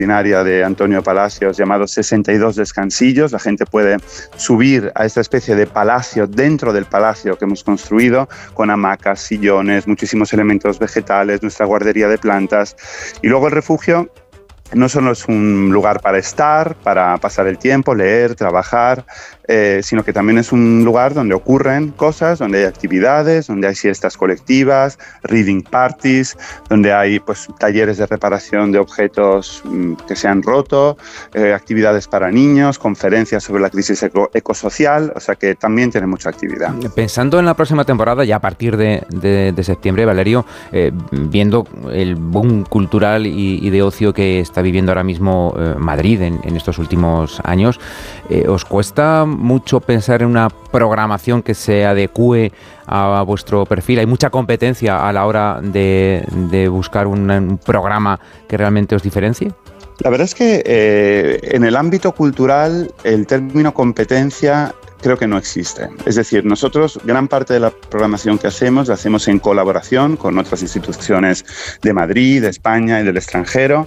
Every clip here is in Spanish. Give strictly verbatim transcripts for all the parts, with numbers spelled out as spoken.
extraordinaria de Antonio Palacios llamado sesenta y dos descansillos. La gente puede subir a esta especie de palacio dentro del palacio que hemos construido, con hamacas, sillones, muchísimos elementos vegetales, nuestra guardería de plantas. Y luego el refugio no solo es un lugar para estar, para pasar el tiempo, leer, trabajar, eh, sino que también es un lugar donde ocurren cosas, donde hay actividades, donde hay siestas colectivas, reading parties, donde hay pues, talleres de reparación de objetos mmm, que se han roto, eh, actividades para niños, conferencias sobre la crisis eco- ecosocial, o sea que también tiene mucha actividad. Pensando en la próxima temporada, ya a partir de, de, de septiembre, Valerio, eh, viendo el boom cultural y, y de ocio que está viviendo ahora mismo eh, Madrid en, en estos últimos años, eh, ¿os cuesta mucho pensar en una programación que se adecue a vuestro perfil? ¿Hay mucha competencia a la hora de, de buscar un, un programa que realmente os diferencie? La verdad es que eh, en el ámbito cultural el término competencia creo que no existe. Es decir, nosotros gran parte de la programación que hacemos la hacemos en colaboración con otras instituciones de Madrid, de España y del extranjero,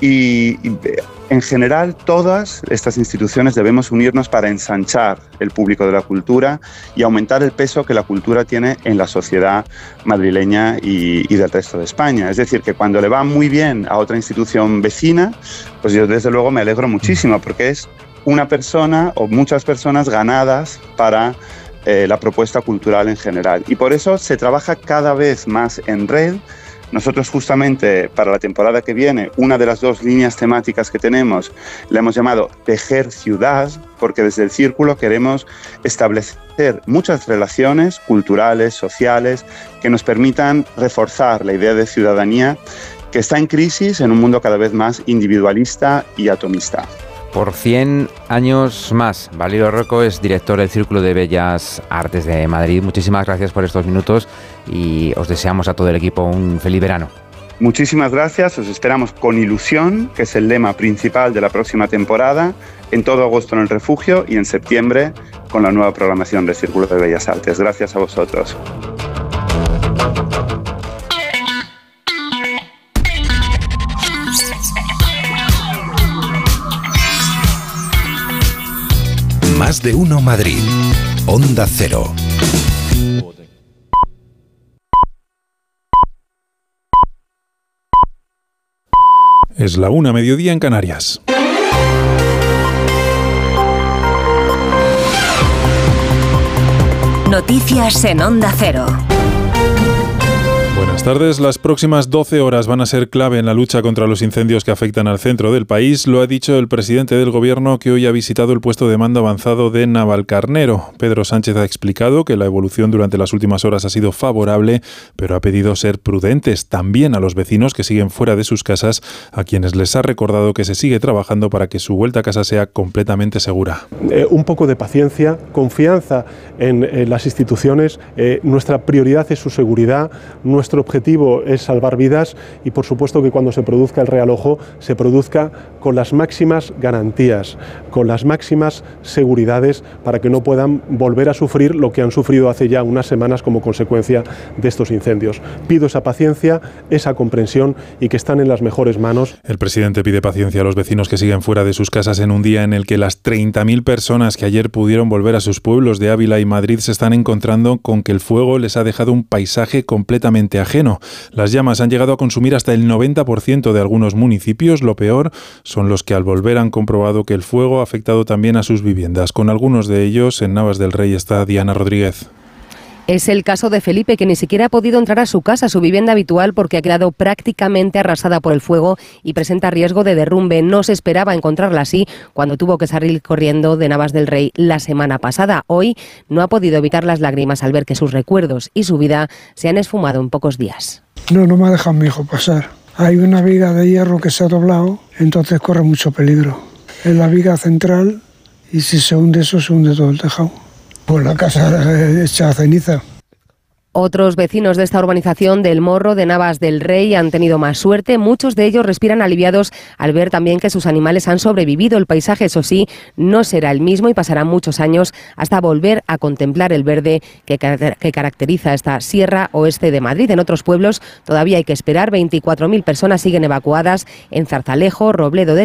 y, y en general todas estas instituciones debemos unirnos para ensanchar el público de la cultura y aumentar el peso que la cultura tiene en la sociedad madrileña y, y del resto de España. Es decir, que cuando le va muy bien a otra institución vecina, pues yo desde luego me alegro muchísimo, porque es una persona o muchas personas ganadas para eh, la propuesta cultural en general. Y por eso se trabaja cada vez más en red. Nosotros justamente para la temporada que viene, una de las dos líneas temáticas que tenemos la hemos llamado Tejer Ciudad, porque desde el Círculo queremos establecer muchas relaciones culturales, sociales, que nos permitan reforzar la idea de ciudadanía que está en crisis en un mundo cada vez más individualista y atomista. Por cien años más, Valerio Roco es director del Círculo de Bellas Artes de Madrid. Muchísimas gracias por estos minutos y os deseamos a todo el equipo un feliz verano. Muchísimas gracias, os esperamos con ilusión, que es el lema principal de la próxima temporada, en todo agosto en el refugio y en septiembre con la nueva programación del Círculo de Bellas Artes. Gracias a vosotros. Más de uno Madrid. Onda Cero. Es la una, mediodía en Canarias. Noticias en Onda Cero. Buenas tardes. Las próximas doce horas van a ser clave en la lucha contra los incendios que afectan al centro del país. Lo ha dicho el presidente del Gobierno, que hoy ha visitado el puesto de mando avanzado de Navalcarnero. Pedro Sánchez ha explicado que la evolución durante las últimas horas ha sido favorable, pero ha pedido ser prudentes también a los vecinos que siguen fuera de sus casas, a quienes les ha recordado que se sigue trabajando para que su vuelta a casa sea completamente segura. Eh, un poco de paciencia, confianza en, en las instituciones. Eh, nuestra prioridad es su seguridad, nuestro objetivo es salvar vidas y por supuesto que cuando se produzca el realojo se produzca con las máximas garantías, con las máximas seguridades para que no puedan volver a sufrir lo que han sufrido hace ya unas semanas como consecuencia de estos incendios. Pido esa paciencia, esa comprensión y que están en las mejores manos. El presidente pide paciencia a los vecinos que siguen fuera de sus casas en un día en el que las treinta mil personas que ayer pudieron volver a sus pueblos de Ávila y Madrid se están encontrando con que el fuego les ha dejado un paisaje completamente ajeno. Las llamas han llegado a consumir hasta el noventa por ciento de algunos municipios. Lo peor son los que al volver han comprobado que el fuego ha afectado también a sus viviendas. Con algunos de ellos en Navas del Rey está Diana Rodríguez. Es el caso de Felipe, que ni siquiera ha podido entrar a su casa, su vivienda habitual, porque ha quedado prácticamente arrasada por el fuego y presenta riesgo de derrumbe. No se esperaba encontrarla así cuando tuvo que salir corriendo de Navas del Rey la semana pasada. Hoy no ha podido evitar las lágrimas al ver que sus recuerdos y su vida se han esfumado en pocos días. No, no me ha dejado mi hijo pasar. Hay una viga de hierro que se ha doblado, entonces corre mucho peligro. Es la viga central y si se hunde eso, se hunde todo el tejado. Pues la casa hecha ceniza. Otros vecinos de esta urbanización del Morro de Navas del Rey han tenido más suerte. Muchos de ellos respiran aliviados al ver también que sus animales han sobrevivido. El paisaje, eso sí, no será el mismo y pasarán muchos años hasta volver a contemplar el verde que, que caracteriza esta Sierra Oeste de Madrid. En otros pueblos todavía hay que esperar. veinticuatro mil personas siguen evacuadas en Zarzalejo, Robledo de